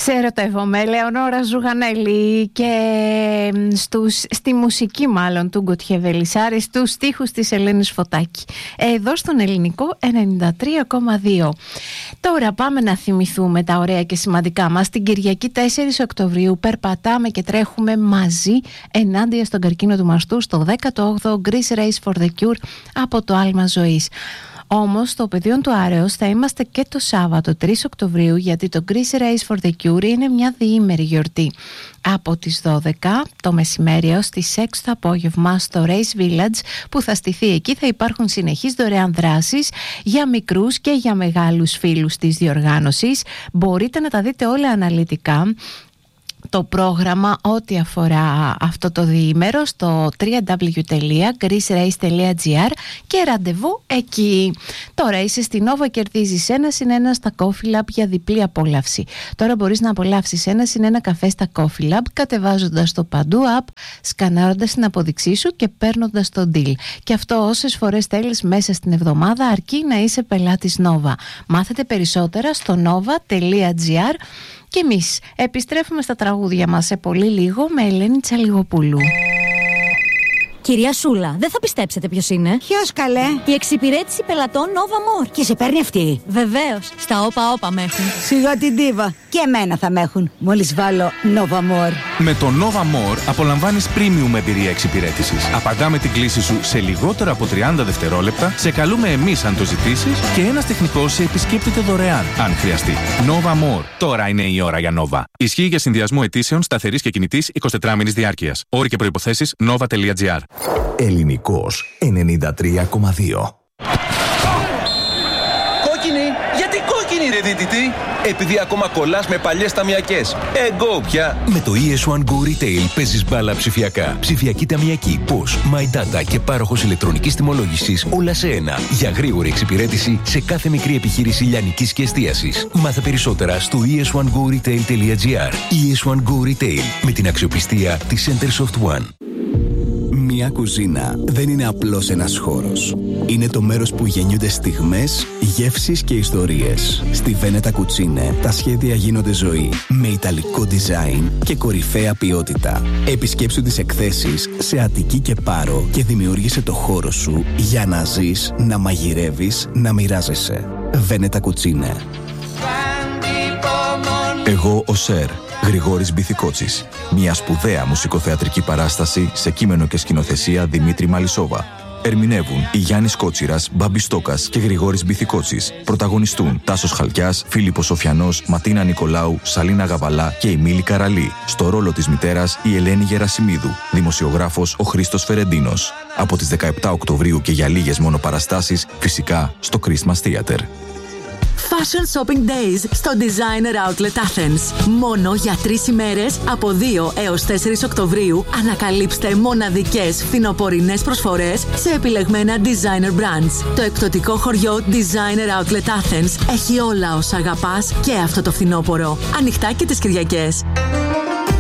Σε ερωτεύομαι, Ελεονόρα Ζουγανέλη, και στη μουσική μάλλον του Γκοτιέ Βελισσάρη, στους στίχους της Ελένης Φωτάκη, εδώ στον Ελληνικό 93,2. Τώρα πάμε να θυμηθούμε τα ωραία και σημαντικά μας. Την Κυριακή 4 Οκτωβρίου περπατάμε και τρέχουμε μαζί ενάντια στον καρκίνο του μαστού στο 18ο Greece Race for the Cure από το Άλμα Ζωής. Όμως στο Πεδίο του Άρεως θα είμαστε και το Σάββατο 3 Οκτωβρίου, γιατί το Greece Race for the Cure είναι μια διήμερη γιορτή. Από τις 12 το μεσημέρι έως τις 6 το απόγευμα στο Race Village που θα στηθεί εκεί θα υπάρχουν συνεχείς δωρεάν δράσεις για μικρούς και για μεγάλους φίλους της διοργάνωσης. Μπορείτε να τα δείτε όλα αναλυτικά, το πρόγραμμα ό,τι αφορά αυτό το διήμερο στο www.greecerace.gr και ραντεβού εκεί. Τώρα είσαι στην Nova, κερδίζεις 1+1 στα Coffee Lab για διπλή απόλαυση. Τώρα μπορείς να απολαύσεις 1+1 καφέ στα Coffee Lab κατεβάζοντας το Παντού app, σκανάροντας την απόδειξή σου και παίρνοντας το deal. Και αυτό όσες φορές θέλεις μέσα στην εβδομάδα, αρκεί να είσαι πελάτης Nova. Μάθετε περισσότερα στο nova.gr. Και εμείς επιστρέφουμε στα τραγούδια μας σε πολύ λίγο με Ελένη Τσαλιγοπούλου. Κυρία Σούλα, δεν θα πιστέψετε ποιος είναι. Ποιος, καλέ? Η εξυπηρέτηση πελατών Nova More. Και σε παίρνει αυτή? Βεβαίως, στα όπα με έχουν. Σιγά την ντίβα. Και εμένα θα με έχουν, μόλις βάλω Nova More. Με το Nova More απολαμβάνεις premium εμπειρία εξυπηρέτησης. Απαντάμε την κλήση σου σε λιγότερο από 30 δευτερόλεπτα, σε καλούμε εμείς αν το ζητήσεις και ένας τεχνικός σε επισκέπτεται δωρεάν, αν χρειαστεί. Nova More. Τώρα είναι η ώρα για Nova. Ισχύει για συνδυασμό αιτήσεων σταθερής και κινητής 24μηνης διάρκειας. Όροι και προϋποθέσεις nova.gr. Ελληνικός 93,2. Κόκκινη! Γιατί κόκκινη, ρε δίτητη? Επειδή ακόμα κολλάς με παλιές ταμιακές. Εγώ πια! Με το ES1 Go Retail παίζεις μπάλα ψηφιακά. Ψηφιακή ταμιακή, POS, My Data και πάροχος ηλεκτρονικής τιμολόγησης, όλα σε ένα. Για γρήγορη εξυπηρέτηση σε κάθε μικρή επιχείρηση λιανικής και εστίασης. Μάθε περισσότερα στο es1goretail.gr. ES1 Go Retail, με την αξιοπιστία της Centersoft One. Μια κουζίνα δεν είναι απλώς ένας χώρος. Είναι το μέρος που γεννιούνται στιγμές, γεύσεις και ιστορίες. Στη Βένετα Κουτσίνε τα σχέδια γίνονται ζωή, με ιταλικό design και κορυφαία ποιότητα. Επισκέψου τις εκθέσεις σε Αττική και Πάρο και δημιούργησε το χώρο σου για να ζεις, να μαγειρεύεις, να μοιράζεσαι. Βένετα Κουτσίνε. Εγώ ο Σερ, Γρηγόρης Μπιθικότσης. Μια σπουδαία μουσικοθεατρική παράσταση σε κείμενο και σκηνοθεσία Δημήτρη Μαλισσόβα. Ερμηνεύουν η Γιάννης Κότσιρας, Μπάμπης Στόκας και Γρηγόρης Μπιθικότσης. Πρωταγωνιστούν Τάσος Χαλκιάς, Φίλιππος Σοφιανός, Ματίνα Νικολάου, Σαλίνα Γαβαλά και η Μίλη Καραλή. Στο ρόλο της μητέρας η Ελένη Γερασιμίδου. Δημοσιογράφος ο Χρήστος Φερεντίνος. Από τις 17 Οκτωβρίου και για λίγες μόνο παραστάσεις, φυσικά στο Christmas Theater. Fashion Shopping Days στο Designer Outlet Athens. Μόνο για 3 ημέρες από 2 έως 4 Οκτωβρίου ανακαλύψτε μοναδικές φθινοπορεινές προσφορές σε επιλεγμένα designer brands. Το εκπτωτικό χωριό Designer Outlet Athens έχει όλα όσα αγαπάς και αυτό το φθινόπωρο. Ανοιχτά και τις Κυριακές.